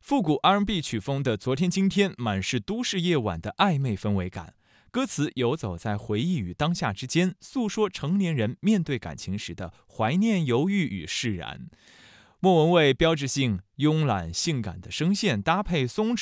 复古 R&B 曲风的《昨天今天》满是都市夜晚的暧昧氛围感，歌词游走在回忆与当下之间，诉说成年人面对感情时的怀念、犹豫与释然。莫文蔚标志性慵懒性感的声线搭配松弛